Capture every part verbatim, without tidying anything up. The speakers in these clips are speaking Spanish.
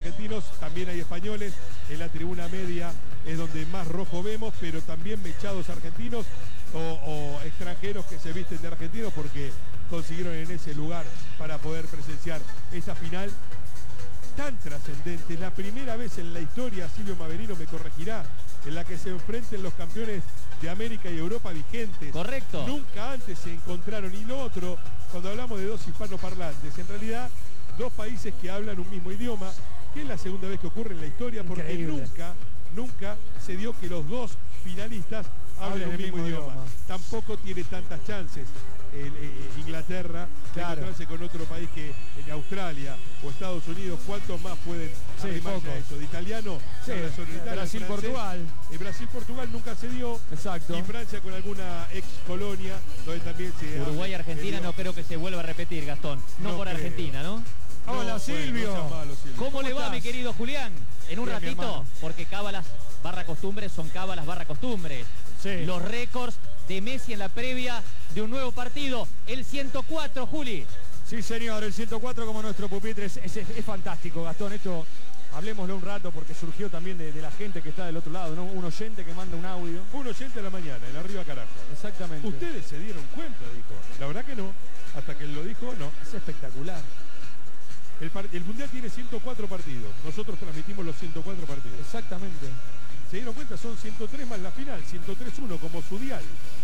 argentinos, también hay españoles. En la tribuna media es donde más rojo vemos, pero también mechados argentinos o, o extranjeros que se visten de argentinos porque consiguieron en ese lugar para poder presenciar esa final tan trascendente. La primera vez en la historia, Silvio Maverino me corregirá, en la que se enfrenten los campeones de América y Europa vigentes. Correcto. Nunca antes se encontraron. Y lo otro, cuando hablamos de dos hispanoparlantes, en realidad dos países que hablan un mismo idioma, que es la segunda vez que ocurre en la historia, porque Increíble. nunca, nunca se dio que los dos finalistas hablen un mismo, mismo idioma. idioma. Tampoco tiene tantas chances el, eh, Inglaterra de claro. encontrarse con otro país que en Australia o Estados Unidos. ¿Cuántos más pueden sí, arrimarse a eso? De italiano, sí. Brasil-Portugal. Eh, Brasil-Portugal nunca se dio. Exacto. Y Francia con alguna ex colonia, donde también se... Uruguay-Argentina no creo que se vuelva a repetir, Gastón. No, no por creo. Argentina, ¿no? Hola, no, Silvio. No malo, Silvio. ¿Cómo, ¿Cómo le va, estás? Mi querido Julián? En un Bien, ratito, porque cábalas barra costumbres son cábalas barra costumbres. Sí. Los récords de Messi en la previa de un nuevo partido. El ciento cuatro, Juli. Sí, señor, el ciento cuatro como nuestro pupitre. Es, es, es fantástico, Gastón. Esto, hablemoslo un rato porque surgió también de, de la gente que está del otro lado, ¿no? Un oyente que manda un audio. Un oyente a la mañana, en Arriba Carajo. Exactamente. Ustedes se dieron cuenta, dijo. La verdad que no. Hasta que él lo dijo, no. Es espectacular. El, el Mundial tiene ciento cuatro partidos. Nosotros transmitimos los ciento cuatro partidos. Exactamente. ¿Se dieron cuenta? Son ciento tres más la final, ciento tres uno como su dial.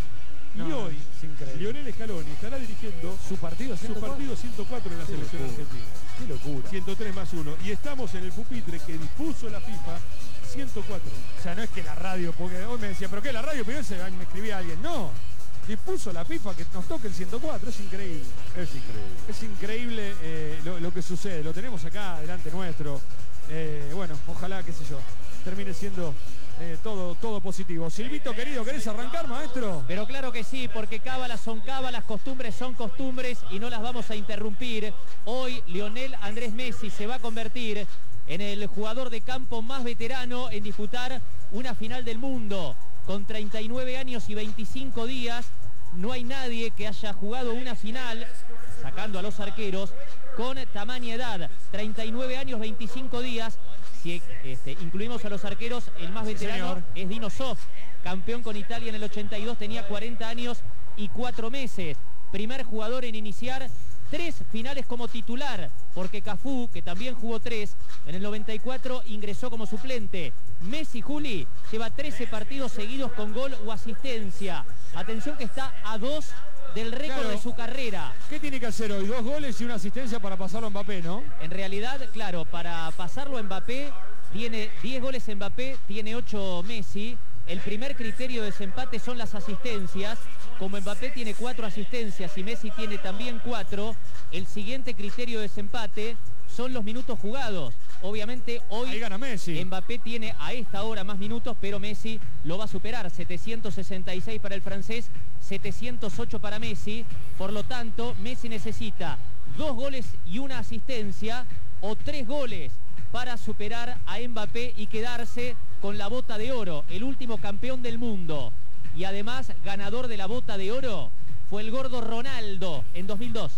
Y no, hoy, Lionel Scaloni estará dirigiendo su partido, su partido ciento cuatro en la Qué selección locura. argentina. Qué locura. ciento tres más uno. Y estamos en el pupitre que dispuso la FIFA, ciento cuatro. O sea, no es que la radio, porque hoy me decía, ¿pero qué la radio? Pero me escribía alguien. No. Dispuso la FIFA que nos toque el ciento cuatro, es increíble. Es increíble. Es increíble eh, lo, lo que sucede, lo tenemos acá delante nuestro. Eh, bueno, ojalá, qué sé yo, termine siendo eh, todo, todo positivo. Silvito, querido, ¿querés arrancar, maestro? Pero claro que sí, porque cábalas son cábalas, costumbres son costumbres y no las vamos a interrumpir. Hoy Lionel Andrés Messi se va a convertir en el jugador de campo más veterano en disputar una final del mundo. Con treinta y nueve años y veinticinco días, no hay nadie que haya jugado una final, sacando a los arqueros, con tamaña edad. treinta y nueve años, veinticinco días. Si este, incluimos a los arqueros, el más veterano Señor. es Dino Zoff, campeón con Italia en el ochenta y dos, tenía cuarenta años y cuatro meses. Primer jugador en iniciar tres finales como titular, porque Cafú, que también jugó tres, en el noventa y cuatro ingresó como suplente. Messi, Juli, lleva trece partidos seguidos con gol o asistencia. Atención que está a dos del récord claro. de su carrera. ¿Qué tiene que hacer hoy? Dos goles y una asistencia para pasarlo a Mbappé, ¿no? En realidad, claro, para pasarlo a Mbappé, tiene diez goles Mbappé, tiene ocho Messi. El primer criterio de desempate son las asistencias. Como Mbappé tiene cuatro asistencias y Messi tiene también cuatro, el siguiente criterio de desempate son los minutos jugados. Obviamente hoy Ahí gana Messi. Mbappé tiene a esta hora más minutos, pero Messi lo va a superar. setecientos sesenta y seis para el francés, setecientos ocho para Messi. Por lo tanto, Messi necesita dos goles y una asistencia o tres goles para superar a Mbappé y quedarse con la bota de oro, el último campeón del mundo. Y además, ganador de la bota de oro fue el gordo Ronaldo en dos mil dos.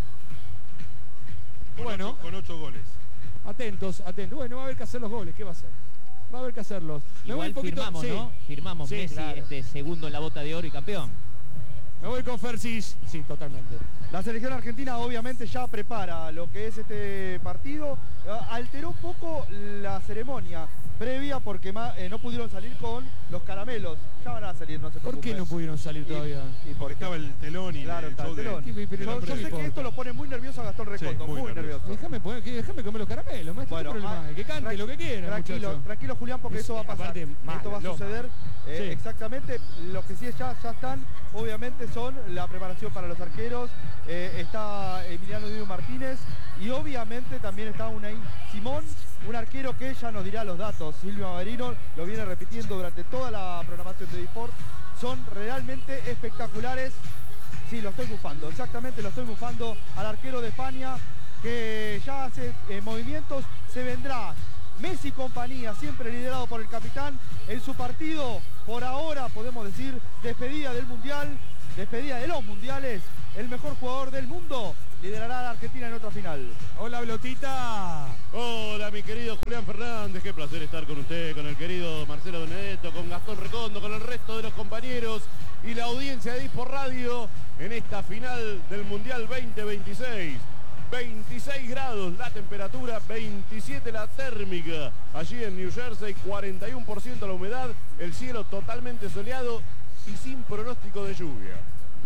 Con bueno, ocho, con ocho goles. Atentos, atentos. Bueno, va a haber que hacer los goles, ¿qué va a hacer? Va a haber que hacerlos. Igual Me voy un poquito... firmamos, sí. ¿no? Firmamos sí, Messi claro. este segundo en la bota de oro y campeón. Me voy con Fersis. Sí, totalmente. La selección argentina obviamente ya prepara lo que es este partido. Uh, alteró un poco la ceremonia previa porque ma, eh, no pudieron salir con los caramelos. Ya van a salir, no se preocupen. ¿Por qué no pudieron salir todavía? Y, y porque estaba el telón y claro, el show el telón. de... ¿Qué, yo, yo sé que esto lo pone muy nervioso a Gastón Recondo, sí, muy, muy nervioso. nervioso. Déjame, poner, déjame comer los caramelos, maestro. Bueno, ¿qué problema hay? Que cante lo que quiera, Tranquilo, muchacho. tranquilo Julián, porque Es, eso va a pasar. aparte, mal, esto va a loco. suceder. Eh, Sí. Exactamente, los que sí ya, ya están, obviamente, son la preparación para los arqueros. Eh, está Emiliano Diego Martínez y obviamente también está Unai Simón, un arquero que ya nos dirá los datos. Silvio Maverino lo viene repitiendo durante toda la programación de Disport. Son realmente espectaculares. Sí, lo estoy bufando, exactamente, lo estoy bufando al arquero de España que ya hace eh, movimientos. Se vendrá Messi y compañía, siempre liderado por el capitán, en su partido, por ahora podemos decir, despedida del Mundial, despedida de los Mundiales. El mejor jugador del mundo liderará a la Argentina en otra final. Hola, Blotita. Hola, mi querido Julián. Fabián Fernández, qué placer estar con usted, con el querido Marcelo Benedetto, con Gastón Recondo, con el resto de los compañeros y la audiencia de Dispor Radio en esta final del Mundial veinte veintiséis. veintiséis grados la temperatura, veintisiete la térmica allí en New Jersey, cuarenta y uno por ciento la humedad, el cielo totalmente soleado y sin pronóstico de lluvia.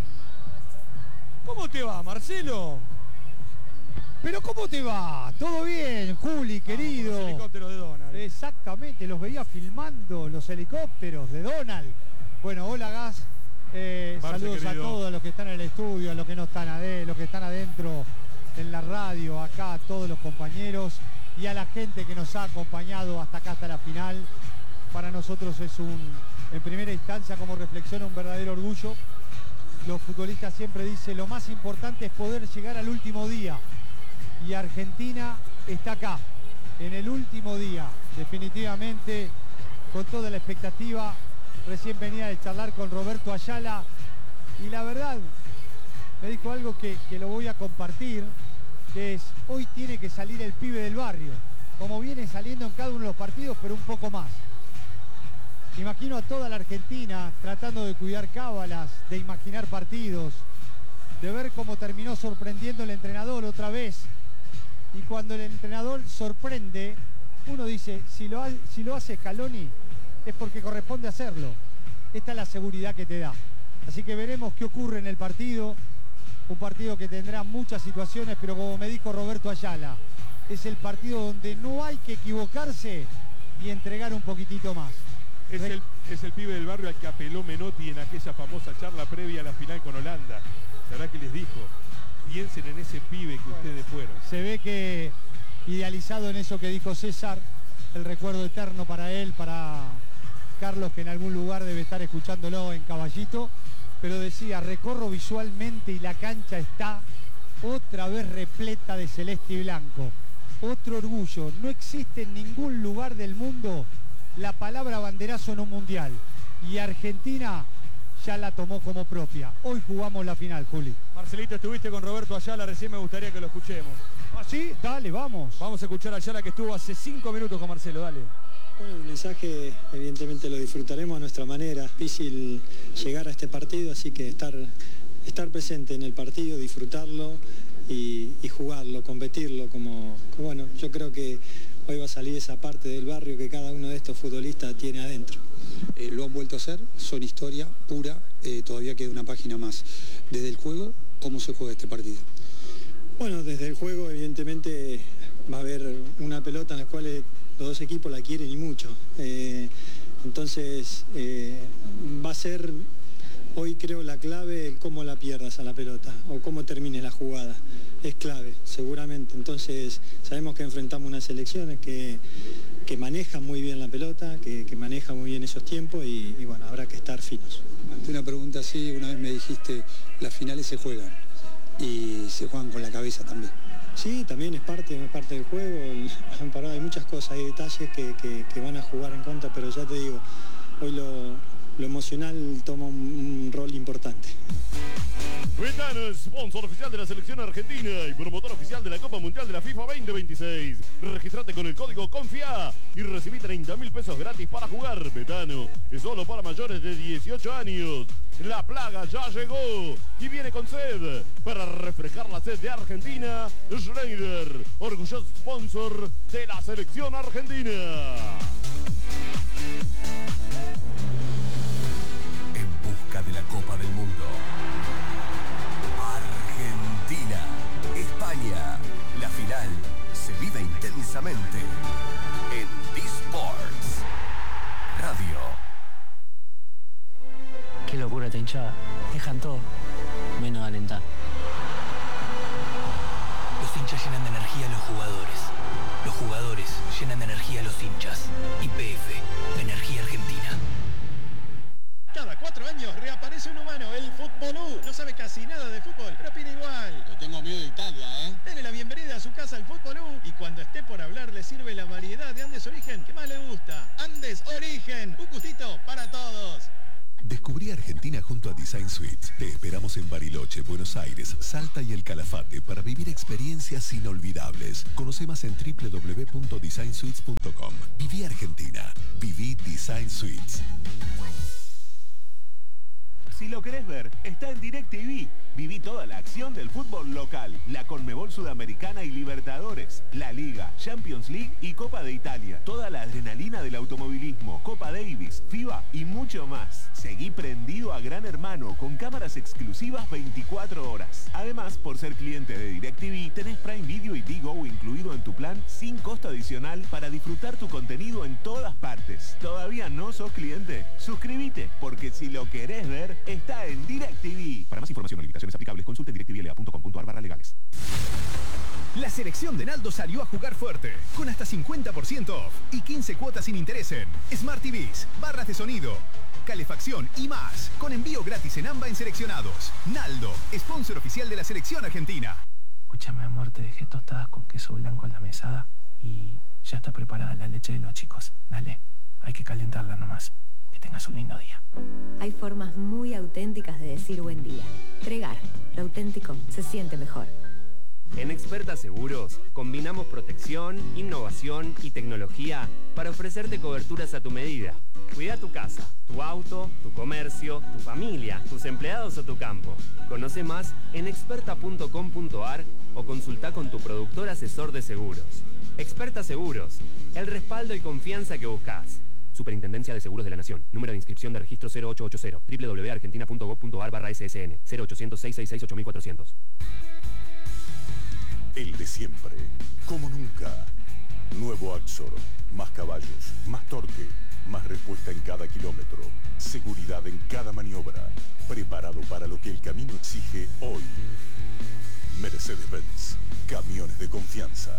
¿Cómo te va, Marcelo? Pero ¿cómo te va? ¿Todo bien, Juli, querido? Los helicópteros de Donald. Exactamente, los veía filmando los helicópteros de Donald. Bueno, hola Gas. Eh, Marce, saludos querido. a todos, a los que están en el estudio, a los que no están adentro, los que están adentro en la radio, acá a todos los compañeros y a la gente que nos ha acompañado hasta acá, hasta la final. Para nosotros es un, en primera instancia, como reflexión, un verdadero orgullo. Los futbolistas siempre dicen, lo más importante es poder llegar al último día. Y Argentina está acá, en el último día, definitivamente, con toda la expectativa. Recién venía de charlar con Roberto Ayala y la verdad, me dijo algo que, que lo voy a compartir, que es, hoy tiene que salir el pibe del barrio, como viene saliendo en cada uno de los partidos, pero un poco más. Imagino a toda la Argentina tratando de cuidar cábalas, de imaginar partidos, de ver cómo terminó sorprendiendo el entrenador otra vez. Y cuando el entrenador sorprende, uno dice, si lo, ha, si lo hace Scaloni, es porque corresponde hacerlo. Esta es la seguridad que te da. Así que veremos qué ocurre en el partido. Un partido que tendrá muchas situaciones, pero como me dijo Roberto Ayala, es el partido donde no hay que equivocarse y entregar un poquitito más. Es el, es el pibe del barrio al que apeló Menotti en aquella famosa charla previa a la final con Holanda. La verdad que les dijo, piensen en ese pibe que bueno, ustedes fueron. Se ve que idealizado en eso que dijo César, el recuerdo eterno para él, para Carlos, que en algún lugar debe estar escuchándolo en Caballito, pero decía, recorro visualmente y la cancha está otra vez repleta de celeste y blanco. Otro orgullo, no existe en ningún lugar del mundo la palabra banderazo en un mundial. Y Argentina ya la tomó como propia. Hoy jugamos la final, Juli. Marcelito, estuviste con Roberto Ayala, recién me gustaría que lo escuchemos. ¿Ah, sí? Dale, vamos. Vamos a escuchar a Ayala, que estuvo hace cinco minutos con Marcelo, dale. Bueno, el mensaje evidentemente lo disfrutaremos a nuestra manera. Difícil llegar a este partido, así que estar, estar presente en el partido, disfrutarlo y, y jugarlo, competirlo. Como, como, bueno, yo creo que hoy va a salir esa parte del barrio que cada uno de estos futbolistas tiene adentro. Eh, lo han vuelto a hacer, son historia pura, eh, todavía queda una página más. Desde el juego, ¿cómo se juega este partido? Bueno, desde el juego evidentemente va a haber una pelota en la cual los dos equipos la quieren y mucho. Eh, entonces eh, va a ser hoy creo la clave cómo la pierdas a la pelota o cómo termines la jugada. Es clave, seguramente. Entonces sabemos que enfrentamos unas selecciones que, que manejan muy bien la pelota, que, que manejan muy bien esos tiempos y, y bueno, habrá que estar finos. Ante una pregunta así, una vez me dijiste, las finales se juegan y se juegan con la cabeza también. Sí, también es parte, es parte del juego. Hay muchas cosas, hay detalles que, que, que van a jugar en contra, pero ya te digo, hoy lo, lo emocional toma un, un rol importante. Betano, sponsor oficial de la selección argentina y promotor oficial de la Copa Mundial de la FIFA veinte veintiséis. Registrate con el código CONFIA y recibí treinta mil pesos gratis para jugar. Betano es solo para mayores de dieciocho años. La plaga ya llegó y viene con sed. Para refrescar la sed de Argentina, Schneider, orgulloso sponsor de la selección argentina. En busca de la Copa del Mundo. Argentina, España. La final se vive intensamente en Disports Radio. Qué locura esta hinchada. Dejan todo, menos alentar. Los hinchas llenan de energía a los jugadores. Los jugadores llenan de energía a los hinchas. Y P F, Energía Argentina. Cada cuatro años reaparece un humano, el Futbolú. No sabe casi nada de fútbol, pero opina igual. Yo tengo miedo de Italia, ¿eh? Dele la bienvenida a su casa al Futbolú y cuando esté por hablar le sirve la variedad de Andes Origen que más le gusta. Andes Origen, un gustito para todos. Descubrí Argentina junto a Design Suites. Te esperamos en Bariloche, Buenos Aires, Salta y El Calafate para vivir experiencias inolvidables. Conoce más en doble u doble u doble u punto design suites punto com. Viví Argentina. Viví Design Suites. Si lo querés ver, está en DirecTV. Viví toda la acción del fútbol local, la Conmebol Sudamericana y Libertadores, la Liga, Champions League y Copa de Italia. Toda la adrenalina del automovilismo, Copa Davis, FIBA y mucho más. Seguí prendido a Gran Hermano con cámaras exclusivas veinticuatro horas. Además, por ser cliente de DirecTV, tenés Prime Video y Digo incluido en tu plan sin costo adicional para disfrutar tu contenido en todas partes. ¿Todavía no sos cliente? Suscríbete, porque si lo querés ver, está en DirecTV. Para más información o limitaciones aplicables, consulte directvla punto com punto ar barra legales. La selección de Naldo salió a jugar fuerte, con hasta cincuenta por ciento off y quince cuotas sin interés en Smart T Vs, barras de sonido, calefacción y más, con envío gratis en AMBA en seleccionados. Naldo, sponsor oficial de la selección argentina. Escúchame, amor, te dejé tostadas con queso blanco en la mesada y ya está preparada la leche de los chicos. Dale, hay que calentarla nomás. Que tengas un lindo día. Hay formas muy auténticas de decir buen día. Tregar, lo auténtico se siente mejor. En Experta Seguros, combinamos protección, innovación y tecnología para ofrecerte coberturas a tu medida. Cuida tu casa, tu auto, tu comercio, tu familia, tus empleados o tu campo. Conoce más en experta punto com punto ar o consulta con tu productor asesor de seguros. Experta Seguros, el respaldo y confianza que buscas. Superintendencia de Seguros de la Nación. Número de inscripción de registro cero ocho ocho cero. doble u doble u doble u punto argentina punto gob punto ar barra S S N. cero ochocientos, seiscientos sesenta y seis, ocho mil cuatrocientos. El de siempre. Como nunca. Nuevo Axor. Más caballos, más torque, más respuesta en cada kilómetro. Seguridad en cada maniobra. Preparado para lo que el camino exige hoy. Mercedes-Benz. Camiones de confianza.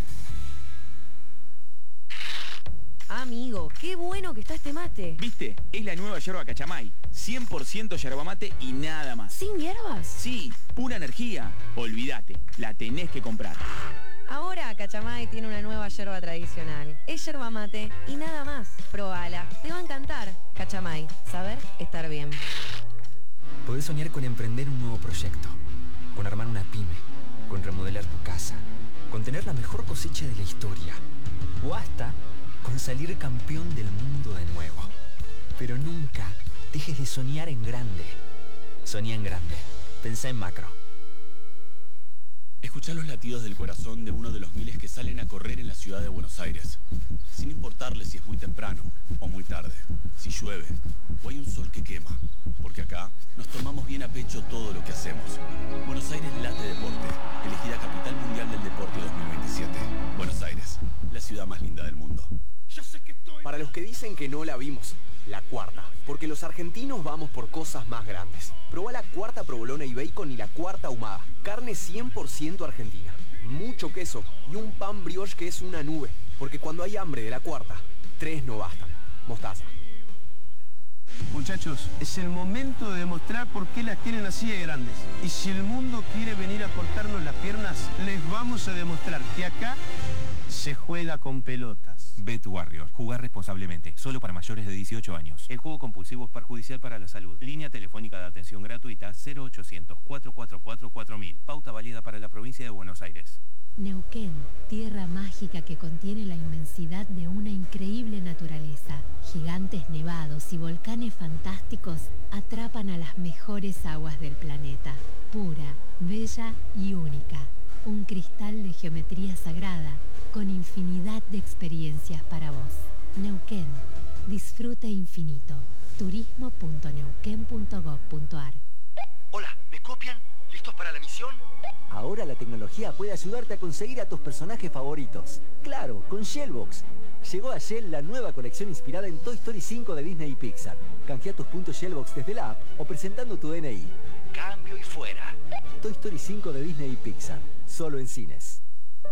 Amigo, qué bueno que está este mate. ¿Viste? Es la nueva yerba Cachamay. cien por ciento yerba mate y nada más. ¿Sin hierbas? Sí, pura energía. Olvídate, la tenés que comprar. Ahora Cachamay tiene una nueva yerba tradicional. Es yerba mate y nada más. Probala, te va a encantar. Cachamay, saber estar bien. Podés soñar con emprender un nuevo proyecto, con armar una pyme, con remodelar tu casa, con tener la mejor cosecha de la historia, o hasta con salir campeón del mundo de nuevo. Pero nunca dejes de soñar en grande. Soñá en grande. Pensá en macro. Escuchá los latidos del corazón de uno de los miles que salen a correr en la ciudad de Buenos Aires, sin importarle si es muy temprano o muy tarde, si llueve o hay un sol que quema, porque acá nos tomamos bien a pecho todo lo que hacemos. Buenos Aires late deporte, elegida Capital Mundial del Deporte dos mil veintisiete. Buenos Aires, la ciudad más linda del mundo. Para los que dicen que no la vimos, la cuarta. Porque los argentinos vamos por cosas más grandes. Probá la cuarta provolona y bacon y la cuarta ahumada. Carne cien por ciento argentina. Mucho queso y un pan brioche que es una nube. Porque cuando hay hambre de la cuarta, tres no bastan. Mostaza. Muchachos, es el momento de demostrar por qué las tienen así de grandes. Y si el mundo quiere venir a cortarnos las piernas, les vamos a demostrar que acá se juega con pelotas. Bet Warrior. Jugar responsablemente. Solo para mayores de dieciocho años. El juego compulsivo es perjudicial para la salud. Línea telefónica de atención gratuita cero ochocientos, cuatro cuatro cuatro, cuatro mil. Pauta válida para la provincia de Buenos Aires. Neuquén, tierra mágica que contiene la inmensidad de una increíble naturaleza. Gigantes nevados y volcanes fantásticos atrapan a las mejores aguas del planeta. Pura, bella y única. Un cristal de geometría sagrada con infinidad de experiencias para vos. Neuquén, disfrute infinito. turismo punto neuquén punto gob punto ar. Hola, ¿me copian? ¿Listos para la misión? Ahora la tecnología puede ayudarte a conseguir a tus personajes favoritos. Claro, con Shellbox. Llegó a Shell la nueva colección inspirada en Toy Story cinco de Disney y Pixar. Canjea tus puntos Shellbox desde la app o presentando tu D N I. Cambio y fuera. Toy Story cinco de Disney y Pixar. Solo en cines.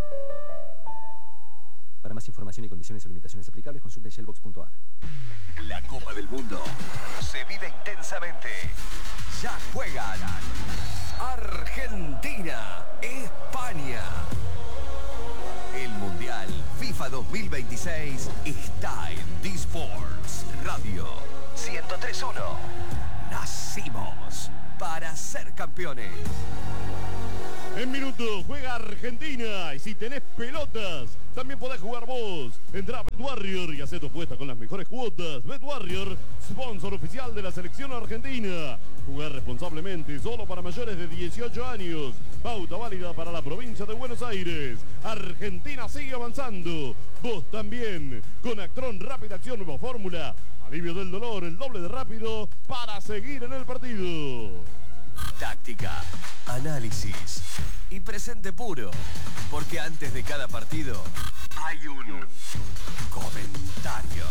Para más información y condiciones o limitaciones aplicables, consulta shellbox punto ar. La Copa del Mundo se vive intensamente. Ya juegan Argentina, España. El Mundial Mundial FIFA dos mil veintiséis está en D-Sports Radio ciento tres punto uno. Nacimos para ser campeones. En minuto juega Argentina y si tenés pelotas, también podés jugar vos. Entrá a BetWarrior y hacé tu apuesta con las mejores cuotas. BetWarrior, sponsor oficial de la selección argentina. Jugar responsablemente, solo para mayores de dieciocho años. Pauta válida para la provincia de Buenos Aires. Argentina sigue avanzando. Vos también. Con Actron Rápida Acción Nueva Fórmula. Alivio del dolor, el doble de rápido para seguir en el partido. Táctica, análisis y presente puro. Porque antes de cada partido hay un comentario.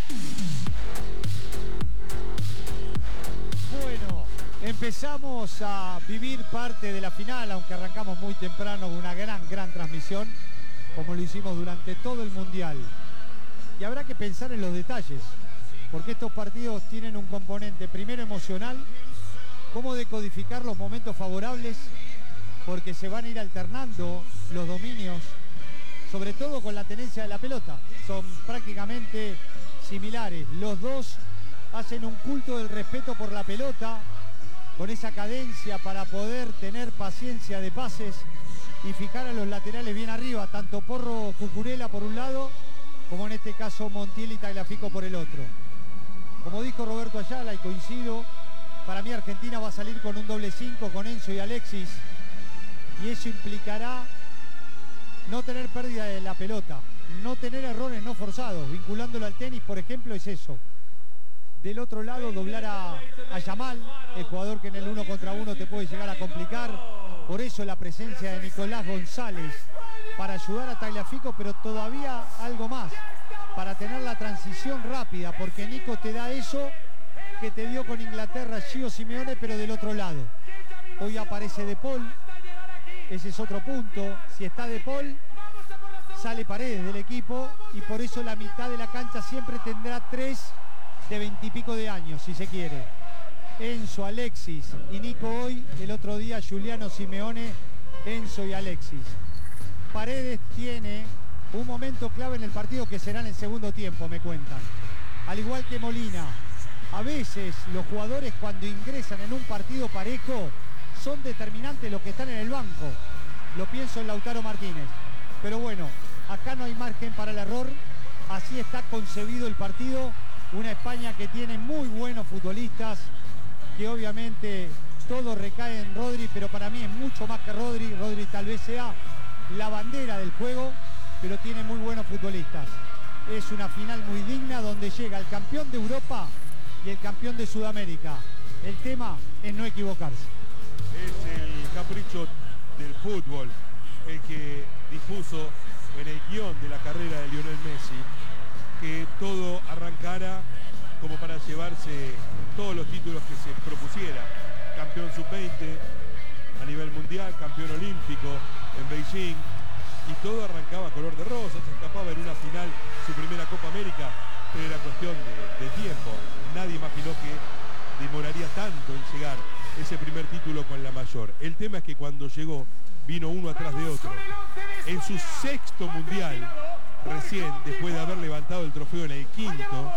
Bueno, empezamos a vivir parte de la final, aunque arrancamos muy temprano con una gran, gran transmisión, como lo hicimos durante todo el Mundial. Y habrá que pensar en los detalles, porque estos partidos tienen un componente primero emocional, cómo decodificar los momentos favorables, porque se van a ir alternando los dominios, sobre todo con la tenencia de la pelota. Son prácticamente similares. Los dos hacen un culto del respeto por la pelota, con esa cadencia para poder tener paciencia de pases y fijar a los laterales bien arriba, tanto Porro Cucurella por un lado, como en este caso Montiel y Tagliafico por el otro. Como dijo Roberto Ayala, y coincido, para mí Argentina va a salir con un doble cinco con Enzo y Alexis, y eso implicará no tener pérdida de la pelota, no tener errores no forzados. Vinculándolo al tenis, por ejemplo, es eso. Del otro lado, doblar a, a Yamal, el jugador que en el uno contra uno te puede llegar a complicar. Por eso la presencia de Nicolás González para ayudar a Tagliafico, pero todavía algo más, para tener la transición rápida, porque Nico te da eso que te dio con Inglaterra Gio Simeone, pero del otro lado. Hoy aparece De Paul, ese es otro punto. Si está De Paul, sale Paredes del equipo, y por eso la mitad de la cancha siempre tendrá tres de veintipico de años, si se quiere. Enzo, Alexis y Nico hoy, el otro día Giuliano Simeone, Enzo y Alexis. Paredes tiene un momento clave en el partido que será en el segundo tiempo, me cuentan. Al igual que Molina. A veces los jugadores cuando ingresan en un partido parejo son determinantes los que están en el banco. Lo pienso en Lautaro Martínez. Pero bueno, acá no hay margen para el error. Así está concebido el partido. Una España que tiene muy buenos futbolistas, que obviamente todo recae en Rodri, pero para mí es mucho más que Rodri. Rodri tal vez sea la bandera del juego, pero tiene muy buenos futbolistas. Es una final muy digna donde llega el campeón de Europa y el campeón de Sudamérica. El tema es no equivocarse. Es el capricho del fútbol el que dispuso en el guión de la carrera de Lionel Messi que todo arrancara como para llevarse todos los títulos que se propusiera. Campeón sub veinte a nivel mundial, campeón olímpico en Beijing, y todo arrancaba color de rosa. Se escapaba en una final su primera Copa América, pero era cuestión de, de tiempo. Nadie imaginó que demoraría tanto en llegar ese primer título con la mayor. El tema es que cuando llegó, vino uno atrás de otro. En su sexto mundial, recién, después de haber levantado el trofeo en el quinto,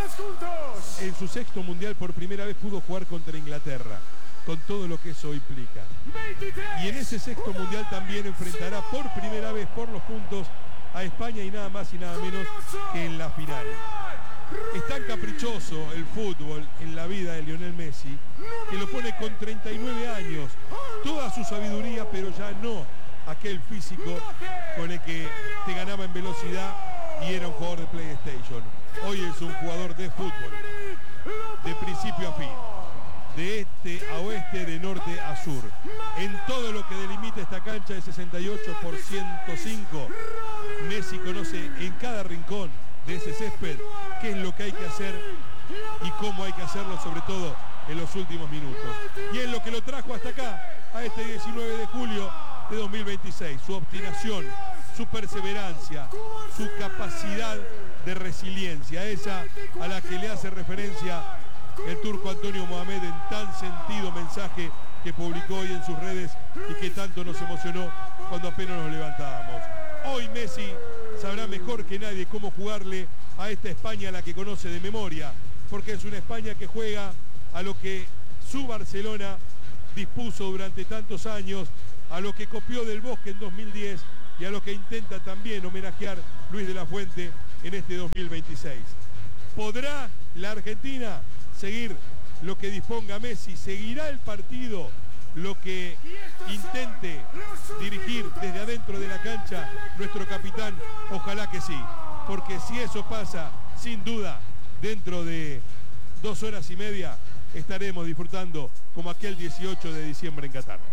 en su sexto mundial por primera vez pudo jugar contra Inglaterra, con todo lo que eso implica. Y en ese sexto mundial también enfrentará por primera vez por los puntos a España, y nada más y nada menos que en la final. Es tan caprichoso el fútbol en la vida de Lionel Messi que lo pone con treinta y nueve años, toda su sabiduría, pero ya no aquel físico con el que te ganaba en velocidad y era un jugador de PlayStation. Hoy es un jugador de fútbol, de principio a fin, de este a oeste, de norte a sur. En todo lo que delimita esta cancha de sesenta y ocho por ciento cinco, Messi conoce en cada rincón de ese césped qué es lo que hay que hacer y cómo hay que hacerlo, sobre todo en los últimos minutos. Y es lo que lo trajo hasta acá, a este diecinueve de julio de dos mil veintiséis. Su obstinación, su perseverancia, su capacidad de resiliencia, esa a la que le hace referencia el turco Antonio Mohamed en tan sentido mensaje que publicó hoy en sus redes y que tanto nos emocionó cuando apenas nos levantábamos. Hoy Messi sabrá mejor que nadie cómo jugarle a esta España a la que conoce de memoria, porque es una España que juega a lo que su Barcelona dispuso durante tantos años, a lo que copió del Bosque en dos mil diez y a lo que intenta también homenajear Luis de la Fuente en este dos mil veintiséis. ¿Podrá la Argentina seguir lo que disponga Messi? ¿Seguirá el partido lo que intente dirigir desde adentro de la cancha nuestro capitán? Ojalá que sí, porque si eso pasa, sin duda, dentro de dos horas y media estaremos disfrutando como aquel dieciocho de diciembre en Qatar.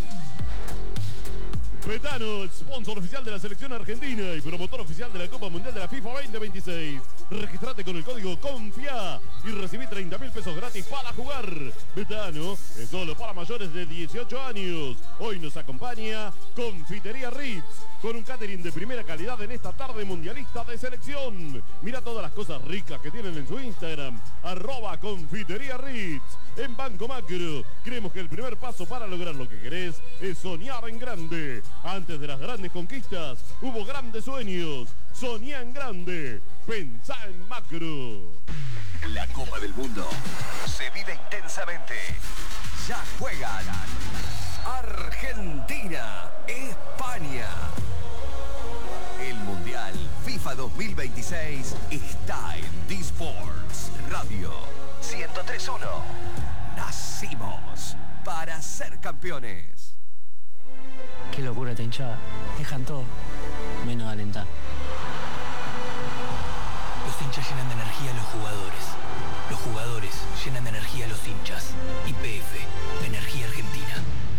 Betano, sponsor oficial de la selección argentina y promotor oficial de la Copa Mundial de la FIFA veinte veintiséis. Registrate con el código CONFIA y recibí treinta mil pesos gratis para jugar. Betano es solo para mayores de dieciocho años. Hoy nos acompaña Confitería Ritz, con un catering de primera calidad en esta tarde mundialista de selección. Mira todas las cosas ricas que tienen en su Instagram, arroba Confitería Ritz. En Banco Macro, creemos que el primer paso para lograr lo que querés es soñar en grande. Antes de las grandes conquistas, hubo grandes sueños. Soñá en grande. Pensá en macro. La Copa del Mundo se vive intensamente. Ya juegan Argentina, España. El Mundial FIFA dos mil veintiséis está en D-Sports Radio ciento tres punto uno. Nacimos para ser campeones. Qué locura esta hinchada. Dejan todo, menos alentar. Los hinchas llenan de energía a los jugadores. Los jugadores llenan de energía a los hinchas. Y P F, Energía Argentina.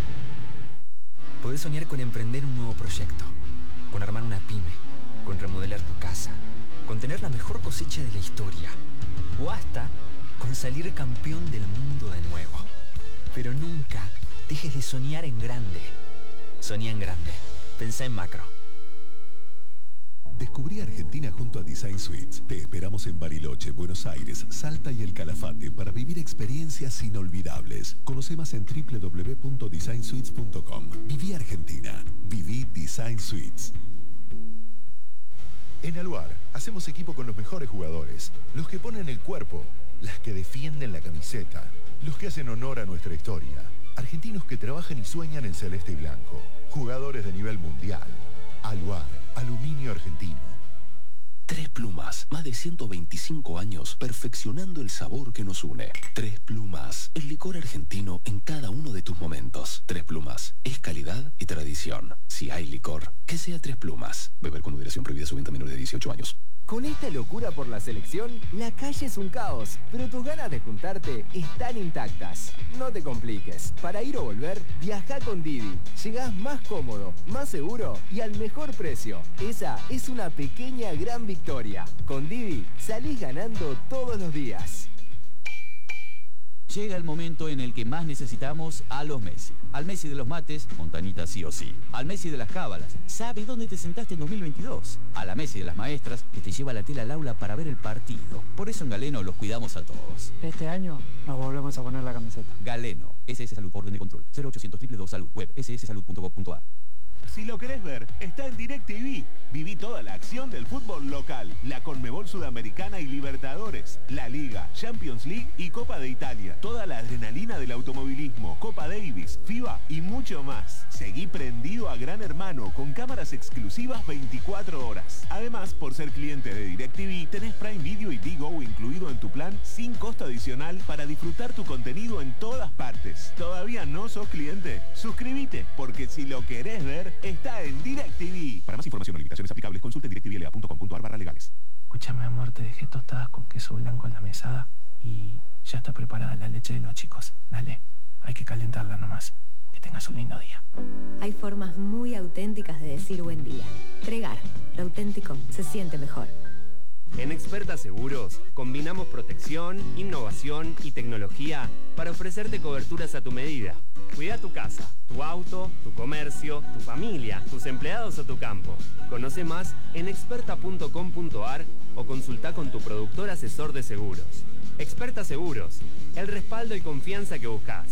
Podés soñar con emprender un nuevo proyecto, con armar una pyme, con remodelar tu casa, con tener la mejor cosecha de la historia, o hasta con salir campeón del mundo de nuevo. Pero nunca dejes de soñar en grande. Soñá en grande. Pensá en macro. Descubrí Argentina junto a Design Suites. Te esperamos en Bariloche, Buenos Aires, Salta y El Calafate para vivir experiencias inolvidables. Conoce más en w w w punto design suites punto com. Viví Argentina. Viví Design Suites. En Aluar hacemos equipo con los mejores jugadores, los que ponen el cuerpo, las que defienden la camiseta, los que hacen honor a nuestra historia. Argentinos que trabajan y sueñan en celeste y blanco. Jugadores de nivel mundial. Aluar, aluminio argentino. Tres Plumas, más de ciento veinticinco años perfeccionando el sabor que nos une. Tres Plumas, el licor argentino en cada uno de tus momentos. Tres Plumas, es calidad y tradición. Si hay licor, que sea Tres Plumas. Beber con moderación, prohibida su venta a menores de dieciocho años. Con esta locura por la selección, la calle es un caos, pero tus ganas de juntarte están intactas. No te compliques. Para ir o volver, viaja con Didi. Llegás más cómodo, más seguro y al mejor precio. Esa es una pequeña gran victoria. Con Didi, salís ganando todos los días. Llega el momento en el que más necesitamos a los Messi. Al Messi de los mates, Montanita sí o sí. Al Messi de las cábalas, sabe dónde te sentaste en dos mil veintidós. A la Messi de las maestras, que te lleva la tela al aula para ver el partido. Por eso en Galeno los cuidamos a todos. Este año nos volvemos a poner la camiseta. Galeno, S S Salud, orden de control, cero ochocientos dos dos dos Salud, web, s s salud punto gov punto a r. Si lo querés ver, está en DirecTV. Viví toda la acción del fútbol local, la Conmebol Sudamericana y Libertadores, la Liga, Champions League y Copa de Italia. Toda la adrenalina del automovilismo, Copa Davis, FIBA y mucho más. Seguí prendido a Gran Hermano con cámaras exclusivas veinticuatro horas. Además, por ser cliente de DirecTV, tenés Prime Video y Digo incluido en tu plan sin costo adicional para disfrutar tu contenido en todas partes. ¿Todavía no sos cliente? Suscríbete, porque si lo querés ver, está en DirecTV. Para más información o limitaciones aplicables, consulte directv l a punto com punto a r barra legales. Escúchame, amor, te dejé tostadas con queso blanco en la mesada y ya está preparada la leche de los chicos. Dale, hay que calentarla nomás. Que tengas un lindo día. Hay formas muy auténticas de decir buen día. Tregar, lo auténtico se siente mejor. En Experta Seguros, combinamos protección, innovación y tecnología para ofrecerte coberturas a tu medida. Cuida tu casa, tu auto, tu comercio, tu familia, tus empleados o tu campo. Conoce más en experta punto com punto a r o consulta con tu productor asesor de seguros. Experta Seguros, el respaldo y confianza que buscas.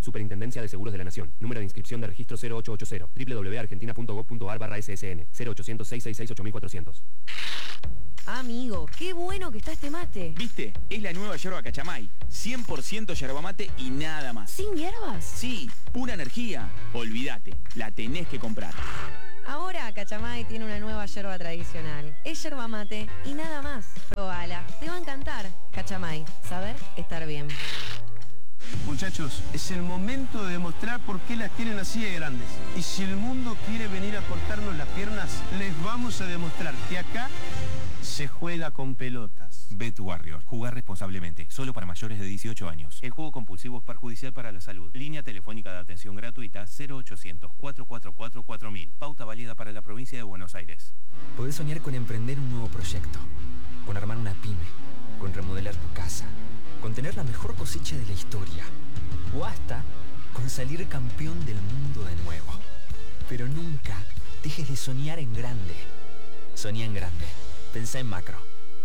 Superintendencia de Seguros de la Nación. Número de inscripción de registro cero ocho ocho cero. doble u doble u doble u punto argentina punto gov punto ar barra S S N. cero ochocientos, seiscientos sesenta y seis, ocho mil cuatrocientos. Amigo, qué bueno que está este mate. ¿Viste? Es la nueva yerba Cachamay. cien por ciento yerba mate y nada más. ¿Sin hierbas? Sí, pura energía. Olvídate, la tenés que comprar. Ahora Cachamay tiene una nueva yerba tradicional. Es yerba mate y nada más. Probala, te va a encantar. Cachamay, saber estar bien. Muchachos, es el momento de demostrar por qué las tienen así de grandes. Y si el mundo quiere venir a cortarnos las piernas, les vamos a demostrar que acá se juega con pelotas. Bet Warrior. Jugar responsablemente. Solo para mayores de dieciocho años. El juego compulsivo es perjudicial para la salud. Línea telefónica de atención gratuita cero ochocientos, cuatro cuatro cuatro, cuatro mil. Pauta válida para la provincia de Buenos Aires. Podés soñar con emprender un nuevo proyecto. Con armar una pyme. Con remodelar tu casa. Con tener la mejor cosecha de la historia. O hasta con salir campeón del mundo de nuevo. Pero nunca dejes de soñar en grande. Soñá en grande. Pensá en macro.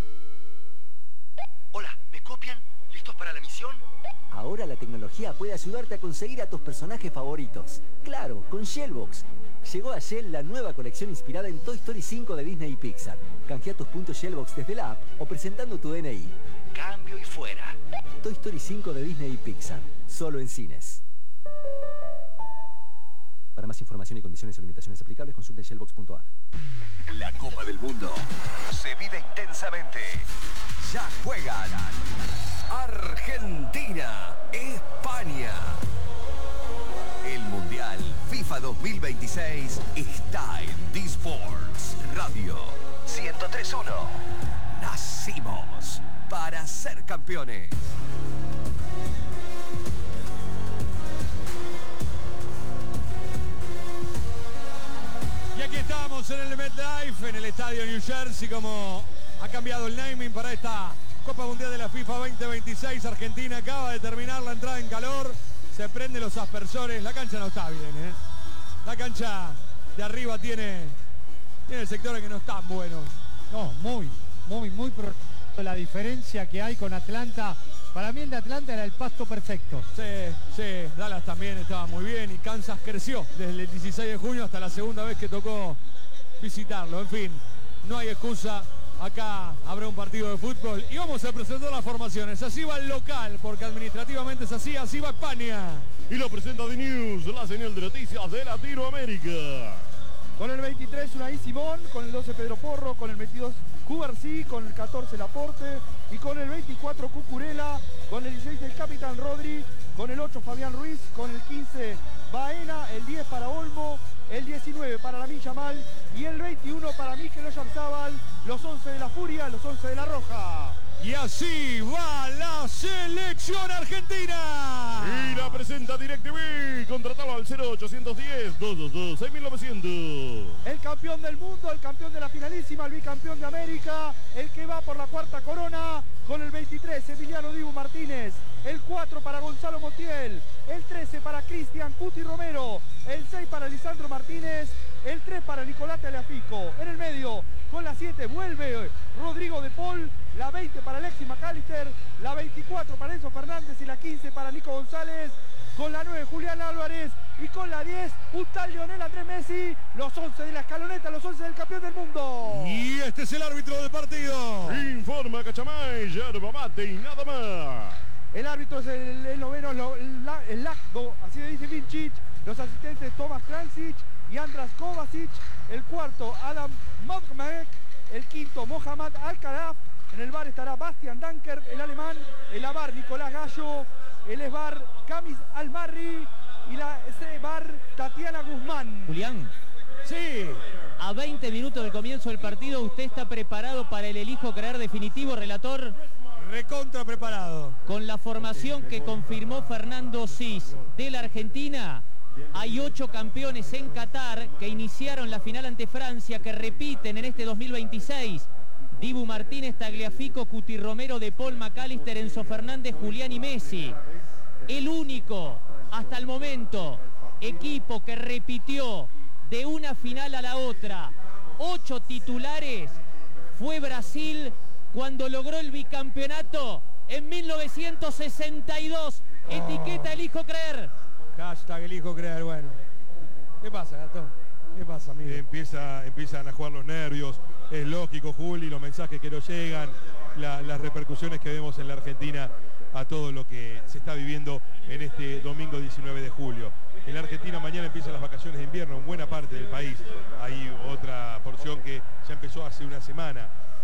Hola, ¿me copian? ¿Listos para la misión? Ahora la tecnología puede ayudarte a conseguir a tus personajes favoritos. Claro, con Shellbox. Llegó a Shell la nueva colección inspirada en Toy Story cinco de Disney y Pixar. Canjea tus puntos Shellbox desde la app o presentando tu D N I. Cambio y fuera. Toy Story cinco de Disney y Pixar. Solo en cines. Para más información y condiciones o limitaciones aplicables, consulta en shellbox punto ar. La Copa del Mundo se vive intensamente. Ya juegan Argentina, España. El Mundial FIFA dos mil veintiséis está en D-Sports Radio ciento tres punto uno. Nacimos para ser campeones. Y aquí estamos en el MetLife, en el estadio New Jersey, como ha cambiado el naming para esta Copa Mundial de la FIFA veinte veintiséis. Argentina acaba de terminar la entrada en calor, se prenden los aspersores, la cancha no está bien, ¿eh? La cancha de arriba tiene, tiene sectores que no están buenos. No, muy, muy, muy pro... La diferencia que hay con Atlanta, para mí el de Atlanta era el pasto perfecto. Sí, sí, Dallas también estaba muy bien y Kansas creció desde el dieciséis de junio hasta la segunda vez que tocó visitarlo. En fin, no hay excusa, acá habrá un partido de fútbol y vamos a presentar las formaciones. Así va el local, porque administrativamente es así, así va España. Y lo presenta The News, la señal de noticias de Latinoamérica. Con el veintitrés Unai Simón, con el doce Pedro Porro, con el veintidós Cubarsí, con el catorce Laporte y con el veinticuatro Cucurella, con el dieciséis el capitán Rodri, con el ocho Fabián Ruiz, con el quince Baena, el diez para Olmo, el diecinueve para Lamine Yamal y el veintiuno para Mikel Oyarzabal, los once de la Furia, los once de la Roja. Y así va la selección argentina. Y la presenta DirecTV. Contrataba al cero ochocientos diez, doscientos veintidós, seis mil novecientos. El campeón del mundo, el campeón de la finalísima, el bicampeón de América, el que va por la cuarta corona, con el veintitrés Emiliano Dibu Martínez, el cuatro para Gonzalo Montiel, el trece para Cristian Cuti Romero, el seis para Lisandro Martínez, el tres para Nicolás Tagliafico. En el medio, con la siete vuelve Rodrigo de Paul, la veinte para Alexis McAllister, la veinticuatro para Enzo Fernández y la quince para Nico González, con la nueve Julián Álvarez y con la diez un tal Lionel Andrés Messi, los once de la escaloneta, los once del campeón del mundo. Y este es el árbitro del partido. Informa Cachamay, yerba mate y nada más. El árbitro es el, el noveno, el, el Lacdo, así le dice Vincic, los asistentes Tomas Kransic y Andras Kovacic, el cuarto Adam Modmek, el quinto Mohamed Al-Khalaf, en el bar estará Bastian Danker, el alemán, el avar Nicolás Gallo, el esbar Kamis Almarri y la C-bar Tatiana Guzmán. Julián. Sí. A veinte minutos del comienzo del partido, ¿usted está preparado para el elijo creer definitivo, relator? Recontra preparado. Con la formación que confirmó Fernando Sis de la Argentina, hay ocho campeones en Qatar que iniciaron la final ante Francia, que repiten en este dos mil veintiséis. Dibu Martínez, Tagliafico, Cuti Romero, De Paul, McAllister, Enzo Fernández, Julián y Messi. El único, hasta el momento, equipo que repitió de una final a la otra ocho titulares fue Brasil cuando logró el bicampeonato en mil novecientos sesenta y dos. Etiqueta elijo creer. Hashtag elijo creer, bueno. ¿Qué pasa, Gastón? ¿Qué pasa, amigo? Empieza, empiezan a jugar los nervios, es lógico, Juli, los mensajes que nos llegan, la, las repercusiones que vemos en la Argentina a todo lo que se está viviendo en este domingo diecinueve de julio. En la Argentina mañana empiezan las vacaciones de invierno en buena parte del país. Hay otra porción que ya empezó hace una semana.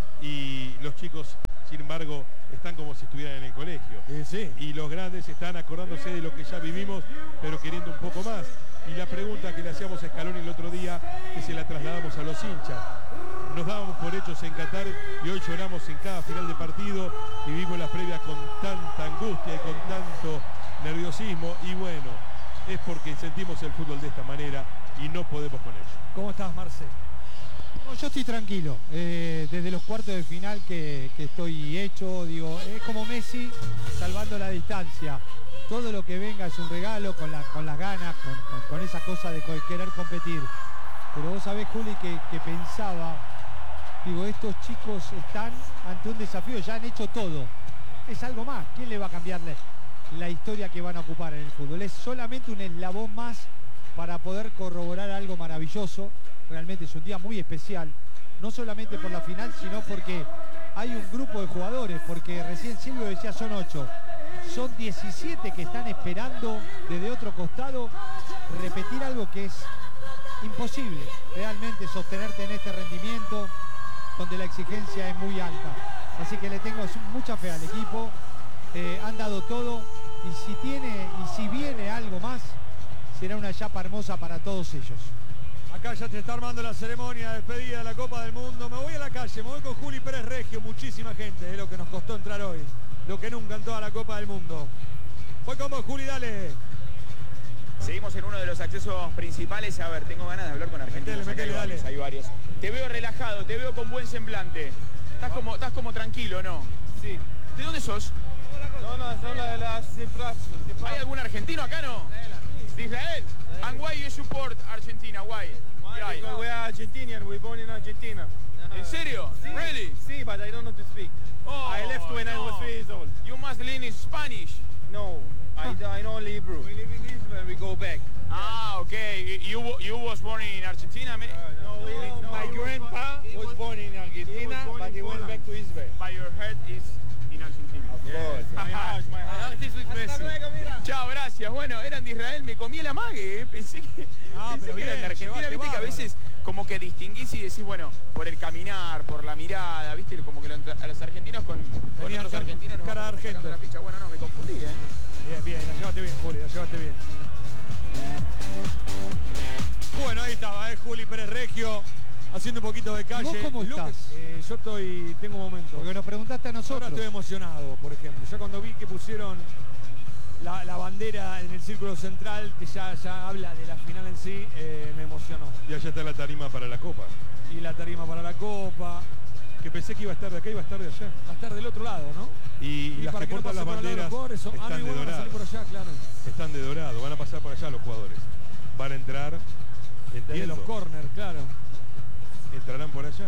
Y los chicos, sin embargo, están como si estuvieran en el colegio. Sí, sí. Y los grandes están acordándose de lo que ya vivimos, pero queriendo un poco más. Y la pregunta que le hacíamos a Scaloni el otro día, que se la trasladamos a los hinchas. Nos dábamos por hechos en Qatar y hoy lloramos en cada final de partido. Vivimos las previas con tanta angustia y con tanto nerviosismo. Y bueno, es porque sentimos el fútbol de esta manera y no podemos con ello. ¿Cómo estás, Marce? No, yo estoy tranquilo, eh, desde los cuartos de final que, que estoy hecho, digo, es como Messi salvando la distancia. Todo lo que venga es un regalo, con, la, con las ganas, con, con, con esa cosa de querer competir. Pero vos sabés, Juli, que, que pensaba, digo, estos chicos están ante un desafío, ya han hecho todo. Es algo más, ¿quién le va a cambiarle la historia que van a ocupar en el fútbol? Es solamente un eslabón más para poder corroborar algo maravilloso. Realmente es un día muy especial, no solamente por la final, sino porque hay un grupo de jugadores, porque recién Silvio decía son ocho, son diecisiete que están esperando desde otro costado repetir algo que es imposible, realmente sostenerte en este rendimiento donde la exigencia es muy alta. Así que le tengo mucha fe al equipo, eh, han dado todo y si tiene y si viene algo más, será una chapa hermosa para todos ellos. Acá ya te está armando la ceremonia de despedida de la Copa del Mundo. Me voy a la calle, me voy con Juli Pérez Reggio, muchísima gente, es lo que nos costó entrar hoy, lo que nunca en toda la Copa del Mundo. Voy con vos, Juli, dale. Seguimos en uno de los accesos principales. A ver, tengo ganas de hablar con argentinos. Metele, metele, hay, varios, hay varios. Te veo relajado, te veo con buen semblante. Estás como, estás como tranquilo, ¿no? Sí. ¿De dónde sos? No, no, son la de las cifras. ¿Hay algún argentino acá, no? ¿De Israel? And why you support Argentina? Why? Why? Because we are Argentinian, we born in Argentina. ¿En serio? Sí, Really? Sí, but I don't know to speak. Oh, I left when no. I was three years old. You must learn Spanish. No, I, I know only Hebrew. We live in Israel, we go back. Ah, okay. You you was born in Argentina? Me? No, we, no, my grandpa was born in Argentina, born but in he went Poland. back to Israel. But your head is in Argentina. Of course. My heart, my heart. Hasta luego, mira. Chao, gracias. Bueno, eran de Israel, me comí el amague, ¿eh? Pensé que, Ah, pensé pero que eran de bien, Argentina, llevaste viste que a bárbaro. veces como que distinguís y decís, bueno, por el caminar, por la mirada, viste, como que lo entra- a los argentinos con, con Tenían otros cara- argentinos nos cara de vamos sacando argento. la ficha. Bueno, no, me confundí, ¿eh? Bien, bien, la llevaste bien, Juli, la llevaste bien. Bueno, ahí estaba, ¿eh? Juli Pérez Reggio, haciendo un poquito de calle. ¿Y vos cómo Lucas, estás? eh, yo estoy, tengo un momento. Porque nos preguntaste a Ahora nosotros. estoy emocionado, por ejemplo. Ya cuando vi que pusieron la, la bandera en el círculo central, que ya, ya habla de la final en sí, eh, me emocionó. Y allá está la tarima para la Copa. Y la tarima para la Copa. Que pensé que iba a estar de acá, iba a estar de allá. Va a estar del otro lado, ¿no? Y, Y las para que que no portan las pase por al lado de banderas los jugadores, son- ah, no, están de igual van a salir dorado. por allá, claro. Están de dorado, van a pasar por allá los jugadores. Van a entrar, Desde entiendo, los corners, claro. entrarán por allá.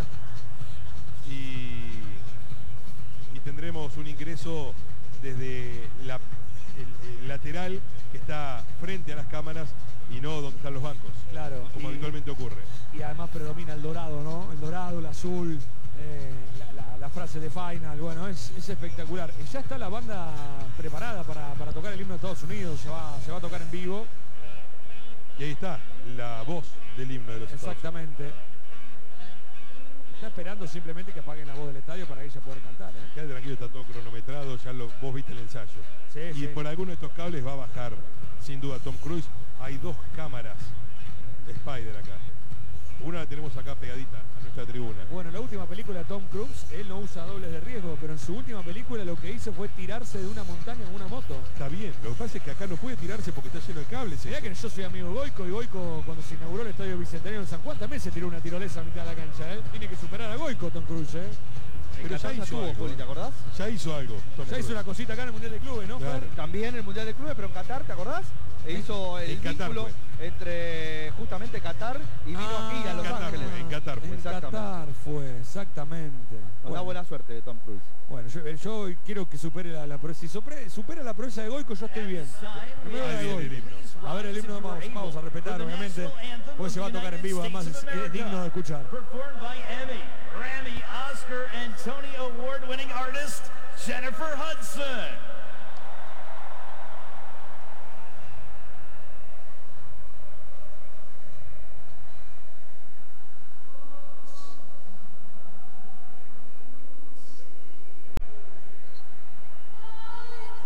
Y, y tendremos un ingreso desde la, el, el lateral que está frente a las cámaras y no donde están los bancos. Claro. Como y- habitualmente ocurre. Y además predomina el dorado, ¿no? El dorado, el azul, eh, la, la- la frase de final, bueno, es, es espectacular. Y ya está la banda preparada para, para tocar el himno de Estados Unidos, se va, se va a tocar en vivo. Y ahí está la voz del himno de los Estados Exactamente. Está esperando simplemente que apaguen la voz del estadio para ella poder cantar, ¿eh? Queda tranquilo, está todo cronometrado, ya lo, vos viste el ensayo. Sí, y sí. por alguno de estos cables va a bajar, sin duda, Tom Cruise. Hay dos cámaras de Spider acá. Una la tenemos acá pegadita a nuestra tribuna. Bueno, en la última película de Tom Cruise, él no usa dobles de riesgo, pero en su última película lo que hizo fue tirarse de una montaña en una moto. Está bien, lo que pasa es que acá no puede tirarse porque está lleno de cables. Mirá eso. que yo soy amigo de Goico y Goico cuando se inauguró el Estadio Bicentenario en San Juan también se tiró una tirolesa a mitad de la cancha, ¿eh? Tiene que superar a Goico Tom Cruise, ¿eh? Pero ya hizo algo. Juli, ¿te acordás? Ya hizo algo. Tom Ya hizo Cruise. una cosita acá en el Mundial de Clubes, ¿no? Claro. Fer? También el Mundial de Clubes, pero en Qatar, ¿te acordás? E hizo el En Qatar vínculo entre justamente Qatar y vino Ah, aquí a Los en Qatar Ángeles. fue, en Qatar fue. En Exactamente. Qatar fue, exactamente. Nos da Bueno, buena suerte de Tom Cruise. Bueno, yo, yo quiero que supere la, la proeza. Si supere, supera la proeza de Goico, yo estoy bien. Primero la de Ahí viene el Goico. himno. A ver, el himno vamos, vamos a respetar, obviamente, porque se va a tocar en vivo, además es, es digno de escuchar. Performed by Emmy, Grammy, Oscar, and Tony Award-winning artist Jennifer Hudson.